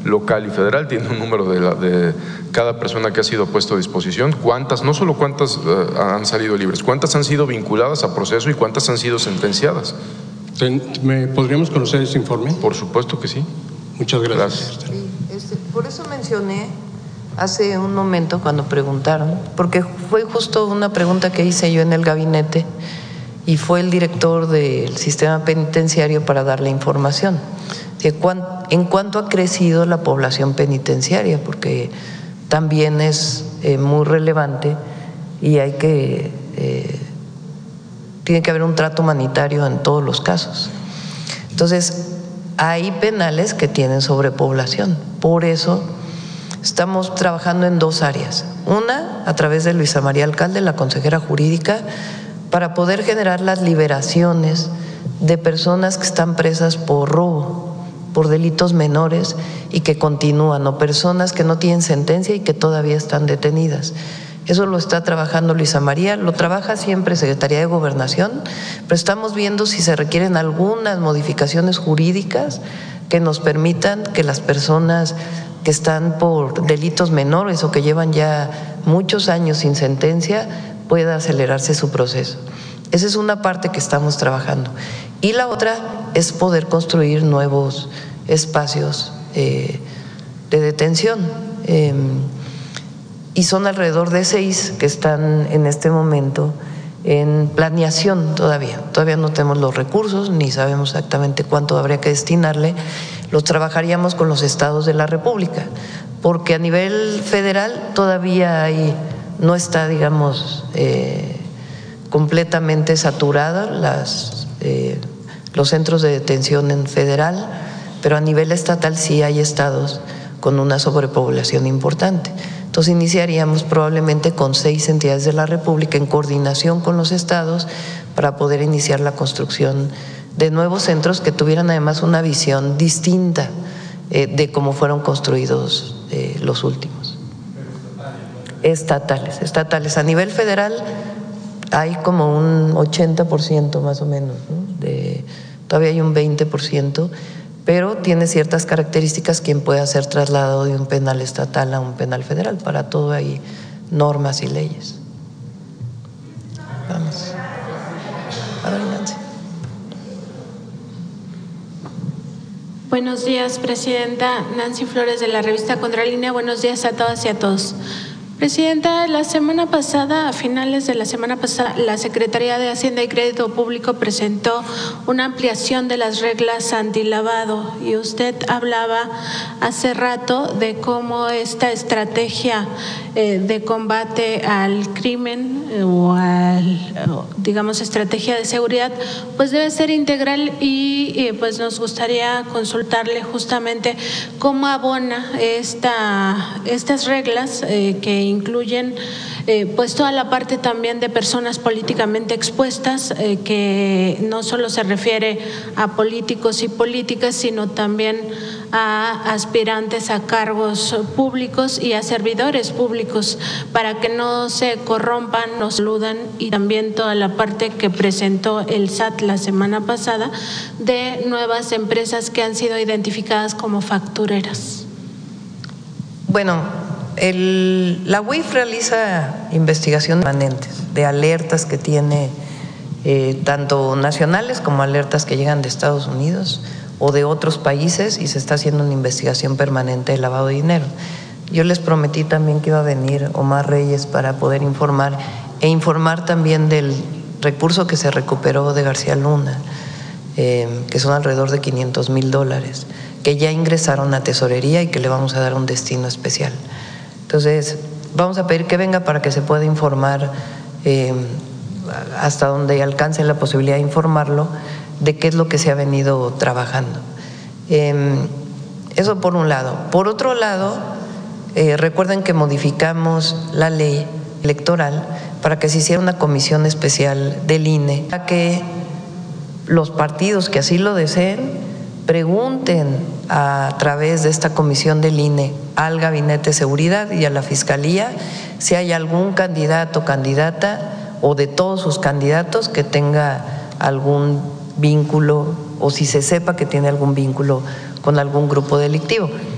local y federal, tiene un número de cada persona que ha sido puesto a disposición, cuántas, no solo cuántas han salido libres, cuántas han sido vinculadas a proceso y cuántas han sido sentenciadas. ¿Podríamos conocer ese informe? Por supuesto que sí. Muchas gracias. Sí, por eso mencioné hace un momento cuando preguntaron, porque fue justo una pregunta que hice yo en el gabinete y fue el director del sistema penitenciario para dar la información. En cuánto ha crecido la población penitenciaria, porque también es muy relevante y hay que tiene que haber un trato humanitario en todos los casos. Entonces, hay penales que tienen sobrepoblación. Por eso estamos trabajando en dos áreas. Una, a través de Luisa María Alcalde, la consejera jurídica, para poder generar las liberaciones de personas que están presas por robo, por delitos menores y que continúan, o personas que no tienen sentencia y que todavía están detenidas. Eso lo está trabajando Luisa María, lo trabaja siempre Secretaría de Gobernación, pero estamos viendo si se requieren algunas modificaciones jurídicas que nos permitan que las personas que están por delitos menores o que llevan ya muchos años sin sentencia pueda acelerarse su proceso. Esa es una parte que estamos trabajando. Y la otra es poder construir nuevos espacios de detención. Y son alrededor de 6 que están en este momento en planeación todavía. Todavía no tenemos los recursos ni sabemos exactamente cuánto habría que destinarle. Los trabajaríamos con los estados de la República, porque a nivel federal todavía no está, digamos, completamente saturada los centros de detención en federal, pero a nivel estatal sí hay estados con una sobrepoblación importante. Entonces iniciaríamos probablemente con 6 entidades de la República en coordinación con los estados para poder iniciar la construcción de nuevos centros que tuvieran además una visión distinta de cómo fueron construidos los últimos. Estatales. A nivel federal hay como un 80% más o menos, ¿no? Todavía hay un 20%, pero tiene ciertas características quien puede ser trasladado de un penal estatal a un penal federal. Para todo hay normas y leyes. Vamos. Adelante. Buenos días, Presidenta. Nancy Flores, de la revista Contralínea. Buenos días a todas y a todos. Presidenta, la semana pasada, a finales de la semana pasada, la Secretaría de Hacienda y Crédito Público presentó una ampliación de las reglas antilavado y usted hablaba hace rato de cómo esta estrategia de combate al crimen o digamos, estrategia de seguridad, pues debe ser integral y pues nos gustaría consultarle justamente cómo abona estas reglas que incluyen pues toda la parte también de personas políticamente expuestas, que no solo se refiere a políticos y políticas, sino también a aspirantes a cargos públicos y a servidores públicos, para que no se corrompan, no se eludan, y también toda la parte que presentó el SAT la semana pasada de nuevas empresas que han sido identificadas como factureras. Bueno, la UIF realiza investigaciones permanentes de alertas que tiene tanto nacionales como alertas que llegan de Estados Unidos o de otros países, y se está haciendo una investigación permanente de lavado de dinero. Yo les prometí también que iba a venir Omar Reyes para poder informar también del recurso que se recuperó de García Luna, que son alrededor de $500,000, que ya ingresaron a tesorería y que le vamos a dar un destino especial. Entonces, vamos a pedir que venga para que se pueda informar hasta donde alcance la posibilidad de informarlo de qué es lo que se ha venido trabajando. Eso por un lado. Por otro lado, recuerden que modificamos la ley electoral para que se hiciera una comisión especial del INE, para que los partidos que así lo deseen pregunten a través de esta comisión del INE al Gabinete de Seguridad y a la Fiscalía si hay algún candidato o candidata o de todos sus candidatos que tenga algún vínculo, o si se sepa que tiene algún vínculo con algún grupo delictivo.